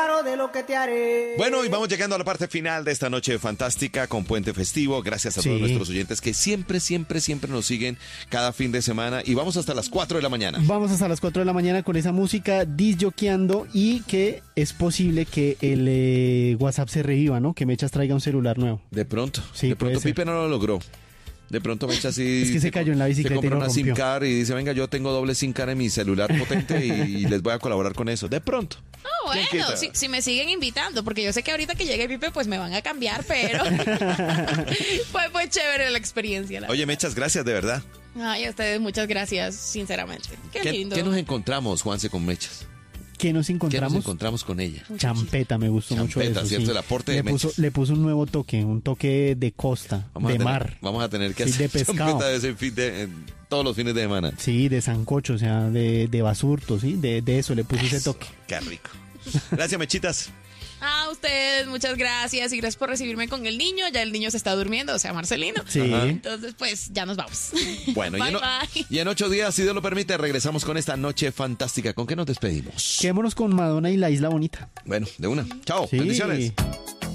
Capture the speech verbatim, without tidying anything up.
claro de lo que te haré. Bueno, y vamos llegando a la parte final de esta noche fantástica con Puente Festivo. Gracias a Sí. todos nuestros oyentes que siempre, siempre, siempre nos siguen cada fin de semana. Y vamos hasta las cuatro de la mañana. Vamos hasta las cuatro de la mañana con esa música disjoqueando y que es posible que el eh, WhatsApp se reviva, ¿no? Que Mechas traiga un celular nuevo. De pronto. Sí, de puede pronto ser. Pipe no lo logró. De pronto Mecha así... Es que se cayó en la bicicleta Se compró y lo una SIM rompió. card y dice, venga, yo tengo doble SIM card en mi celular potente y, y les voy a colaborar con eso. De pronto. Oh, ¿Quién bueno, quita? si, si me siguen invitando, porque yo sé que ahorita que llegue Pipe, pues me van a cambiar, pero fue, fue chévere la experiencia. La Oye, Mechas, gracias, de verdad. Ay, a ustedes muchas gracias, sinceramente. Qué, ¿Qué, lindo. qué nos encontramos, Juanse, con Mechas? ¿Qué nos ¿Qué nos encontramos? encontramos con ella? Champeta, me gustó mucho Champeta, eso. ¿cierto? sí. El aporte de le puso, Mechas. le puso un nuevo toque, un toque de costa, Vamos a de tener- mar. Vamos a tener que Sí, hacer de pescado. champeta de ese fin de, en todos los fines de semana. Sí, de sancocho, o sea, de, de basurto, sí, de, de eso le puse ese Eso, toque. Qué rico. Gracias, Mechitas. A ustedes, muchas gracias y gracias por recibirme con el niño. Ya el niño se está durmiendo, o sea, Marcelino. Sí. Ajá. Entonces, pues, ya nos vamos. Bueno, y, Bye, en, o- bye. y en ocho días, si Dios lo permite, regresamos con esta noche fantástica. ¿Con qué nos despedimos? Quedémonos con Madonna y la Isla Bonita. Bueno, de una. Chao. Sí. Bendiciones.